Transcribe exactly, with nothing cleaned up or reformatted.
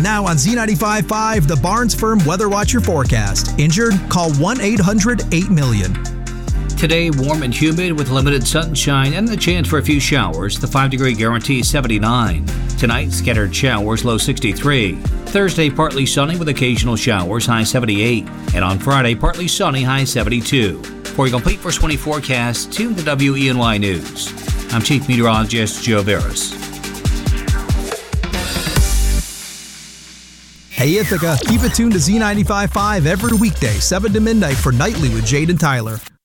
Now on Z ninety-five point five, the Barnes Firm Weather Watcher forecast. Injured? Call one eight hundred eight million. Today, warm and humid with limited sunshine and the chance for a few showers. The five-degree guarantee seventy-nine. Tonight, scattered showers, low sixty-three. Thursday, partly sunny with occasional showers, high seventy-eight. And on Friday, partly sunny, high seventy-two. For a complete first twenty forecast, tune to W E N Y News. I'm Chief Meteorologist Joe Veras. Hey Ithaca, keep it tuned to Z ninety-five point five every weekday, seven to midnight for Nightly with Jade and Tyler.